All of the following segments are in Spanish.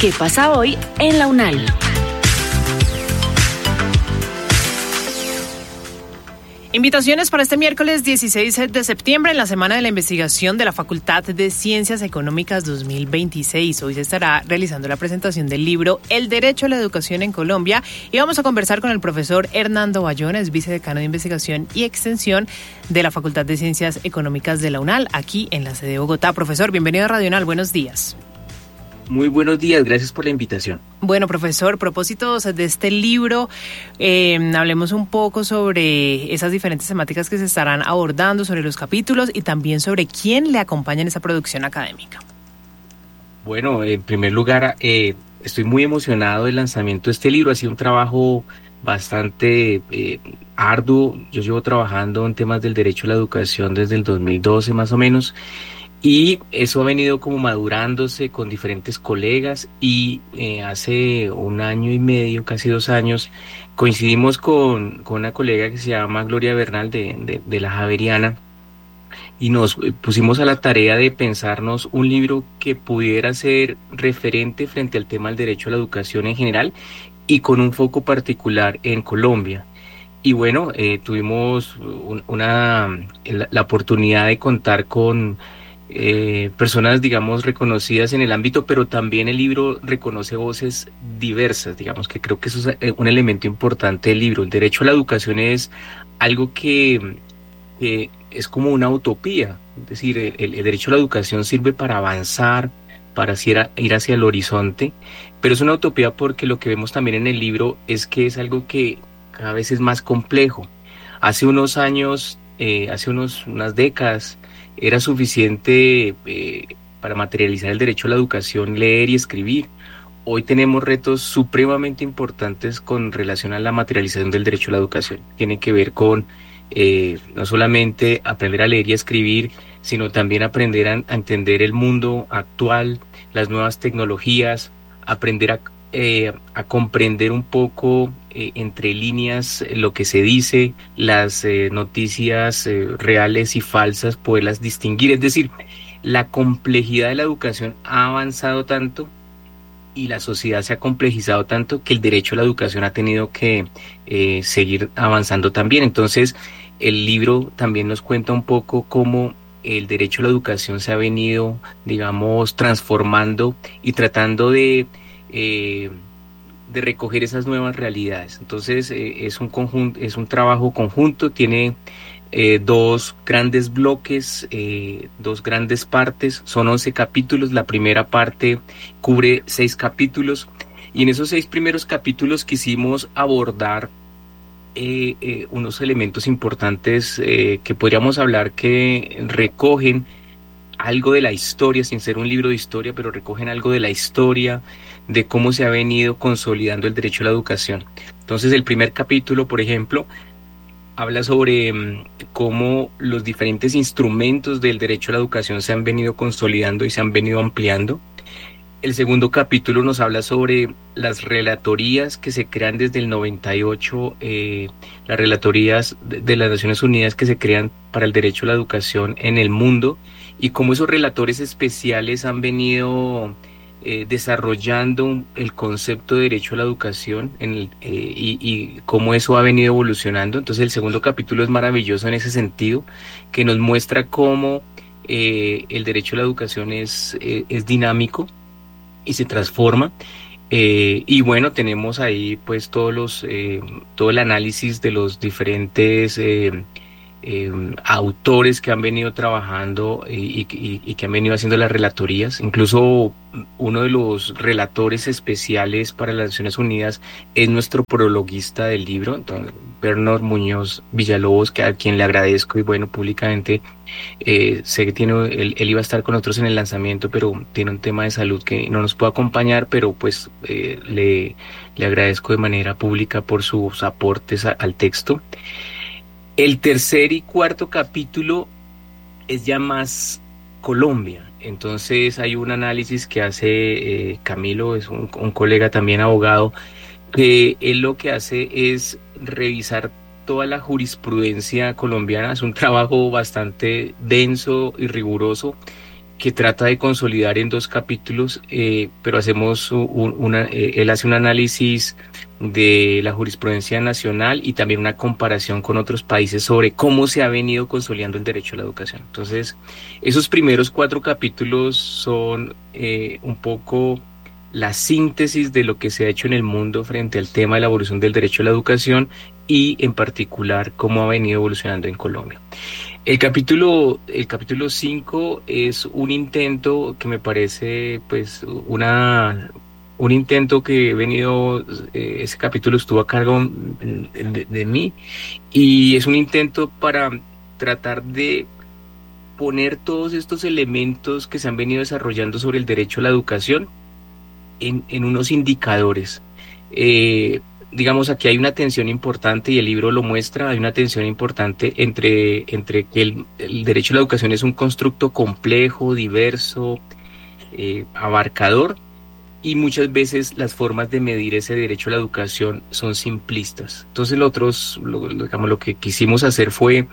¿Qué pasa hoy en la UNAL? Invitaciones para este miércoles 16 de septiembre en la Semana de la Investigación de la Facultad de Ciencias Económicas 2026. Hoy se estará realizando la presentación del libro El Derecho a la Educación en Colombia y vamos a conversar con el profesor Hernando Bayona, es vicedecano de Investigación y Extensión de la Facultad de Ciencias Económicas de la UNAL, aquí en la sede de Bogotá. Profesor, bienvenido a Radio UNAL, buenos días. Muy buenos días, gracias por la invitación. Bueno, profesor, propósitos de este libro, hablemos un poco sobre esas diferentes temáticas que se estarán abordando, sobre los capítulos y también sobre quién le acompaña en esa producción académica. Bueno, en primer lugar, estoy muy emocionado del lanzamiento de este libro. Ha sido un trabajo bastante arduo. Yo llevo trabajando en temas del derecho a la educación desde el 2012 más o menos. Y eso ha venido como madurándose con diferentes colegas y hace un año y medio, casi 2 años, coincidimos con una colega que se llama Gloria Bernal de la Javeriana y nos pusimos a la tarea de pensarnos un libro que pudiera ser referente frente al tema del derecho a la educación en general y con un foco particular en Colombia. Y bueno, tuvimos la oportunidad de contar con personas, digamos, reconocidas en el ámbito, pero también el libro reconoce voces diversas, digamos, que creo que eso es un elemento importante del libro. El derecho a la educación es algo que es como una utopía, es decir, el derecho a la educación sirve para avanzar, para ir hacia el horizonte, pero es una utopía porque lo que vemos también en el libro es que es algo que cada vez es más complejo. Hace unos años, unas décadas, era suficiente para materializar el derecho a la educación leer y escribir. Hoy tenemos retos supremamente importantes con relación a la materialización del derecho a la educación. Tiene que ver con no solamente aprender a leer y a escribir, sino también aprender a entender el mundo actual, las nuevas tecnologías, aprender a comprender un poco entre líneas lo que se dice, las noticias reales y falsas, poderlas distinguir. Es decir, la complejidad de la educación ha avanzado tanto y la sociedad se ha complejizado tanto que el derecho a la educación ha tenido que seguir avanzando también. Entonces, el libro también nos cuenta un poco cómo el derecho a la educación se ha venido, digamos, transformando y tratando de recoger esas nuevas realidades. Entonces es un trabajo conjunto, tiene 2 grandes bloques, 2 grandes partes, son 11 capítulos, la primera parte cubre 6 capítulos y en esos 6 primeros capítulos quisimos abordar unos elementos importantes que podríamos hablar que recogen algo de la historia, sin ser un libro de historia, pero recogen algo de la historia, de cómo se ha venido consolidando el derecho a la educación. Entonces, el primer capítulo, por ejemplo, habla sobre cómo los diferentes instrumentos del derecho a la educación se han venido consolidando y se han venido ampliando. El segundo capítulo nos habla sobre las relatorías que se crean desde el 98, las relatorías de las Naciones Unidas que se crean para el derecho a la educación en el mundo y cómo esos relatores especiales han venido desarrollando el concepto de derecho a la educación y cómo eso ha venido evolucionando. Entonces el segundo capítulo es maravilloso en ese sentido, que nos muestra cómo el derecho a la educación es dinámico y se transforma. Y bueno, tenemos ahí pues todo el análisis de los diferentes autores que han venido trabajando y que han venido haciendo las relatorías. Incluso uno de los relatores especiales para las Naciones Unidas es nuestro prologuista del libro, entonces, Bernard Muñoz Villalobos, a quien le agradezco y bueno, públicamente sé que él iba a estar con nosotros en el lanzamiento, pero tiene un tema de salud que no nos puede acompañar, pero pues le agradezco de manera pública por sus aportes al texto. El tercer y cuarto capítulo es ya más Colombia. Entonces hay un análisis que hace Camilo, es un colega también abogado, que él lo que hace es revisar toda la jurisprudencia colombiana. Es un trabajo bastante denso y riguroso que trata de consolidar en 2 capítulos, pero hacemos él hace un análisis de la jurisprudencia nacional y también una comparación con otros países sobre cómo se ha venido consolidando el derecho a la educación. Entonces, esos primeros 4 capítulos son un poco la síntesis de lo que se ha hecho en el mundo frente al tema de la evolución del derecho a la educación y en particular cómo ha venido evolucionando en Colombia. El capítulo 5 es un intento que me parece pues un intento que he venido, ese capítulo estuvo a cargo de mí, y es un intento para tratar de poner todos estos elementos que se han venido desarrollando sobre el derecho a la educación en unos indicadores. Digamos, aquí hay una tensión importante, y el libro lo muestra, hay una tensión importante entre que el derecho a la educación es un constructo complejo, diverso, abarcador, y muchas veces las formas de medir ese derecho a la educación son simplistas. Entonces lo que quisimos hacer fue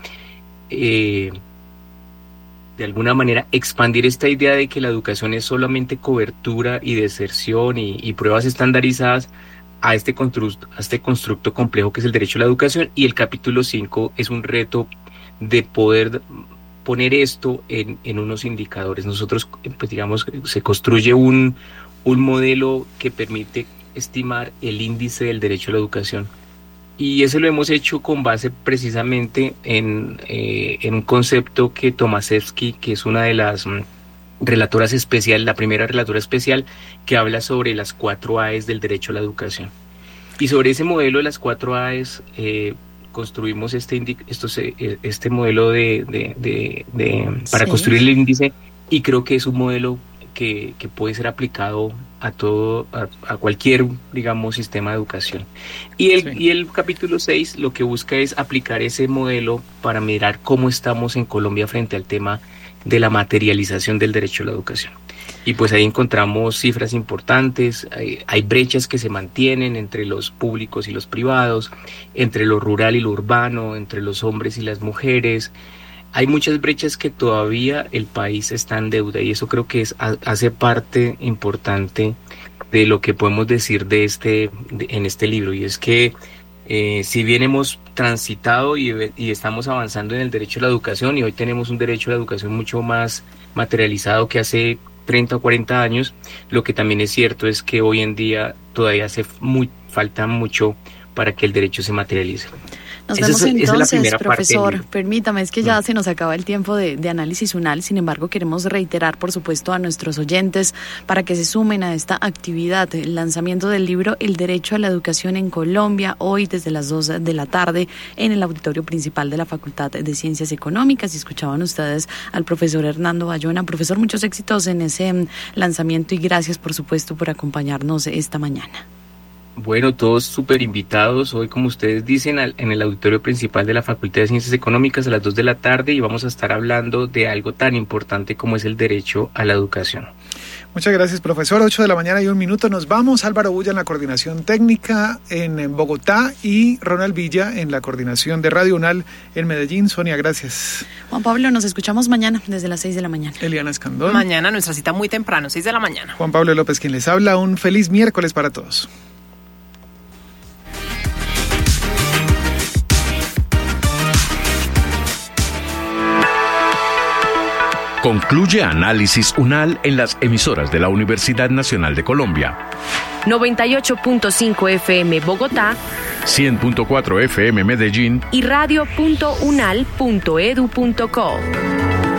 de alguna manera expandir esta idea de que la educación es solamente cobertura y deserción y pruebas estandarizadas a este constructo complejo que es el derecho a la educación, y el capítulo 5 es un reto de poder poner esto en unos indicadores. Nosotros, pues digamos, se construye un modelo que permite estimar el índice del derecho a la educación. Y ese lo hemos hecho con base precisamente en un concepto que Tomaszewski, que es una de las relatoras especiales, la primera relatora especial, que habla sobre las 4 A's del derecho a la educación. Y sobre ese modelo de las 4 A's construimos este modelo para construir el índice, y creo que es un modelo que puede ser aplicado a cualquier, digamos, sistema de educación. Y el capítulo 6 lo que busca es aplicar ese modelo para mirar cómo estamos en Colombia frente al tema de la materialización del derecho a la educación. Y pues ahí encontramos cifras importantes, hay brechas que se mantienen entre los públicos y los privados, entre lo rural y lo urbano, entre los hombres y las mujeres. Hay muchas brechas que todavía el país está en deuda, y eso creo que hace parte importante de lo que podemos decir en este libro, y es que si bien hemos transitado y estamos avanzando en el derecho a la educación, y hoy tenemos un derecho a la educación mucho más materializado que hace 30 o 40 años, lo que también es cierto es que hoy en día todavía falta mucho para que el derecho se materialice. Nos vemos entonces, profesor. Permítame, es que ya se nos acaba el tiempo de Análisis UNAL. Sin embargo, queremos reiterar, por supuesto, a nuestros oyentes para que se sumen a esta actividad, el lanzamiento del libro El Derecho a la Educación en Colombia, hoy desde las 2 de la tarde en el auditorio principal de la Facultad de Ciencias Económicas. Y escuchaban ustedes al profesor Hernando Bayona. Profesor, muchos éxitos en ese lanzamiento y gracias, por supuesto, por acompañarnos esta mañana. Bueno, todos súper invitados hoy, como ustedes dicen, en el auditorio principal de la Facultad de Ciencias Económicas a las 2 de la tarde, y vamos a estar hablando de algo tan importante como es el derecho a la educación. Muchas gracias, profesor. 8 de la mañana y 1 minuto. Nos vamos. Álvaro Bulla en la coordinación técnica en Bogotá y Ronald Villa en la coordinación de Radio UNAL en Medellín. Sonia, gracias. Juan Pablo, nos escuchamos mañana desde las 6 de la mañana. Eliana Escandón. Mañana nuestra cita muy temprano, 6 de la mañana. Juan Pablo López quien les habla. Un feliz miércoles para todos. Concluye Análisis UNAL en las emisoras de la Universidad Nacional de Colombia. 98.5 FM Bogotá, 100.4 FM Medellín y radio.unal.edu.co.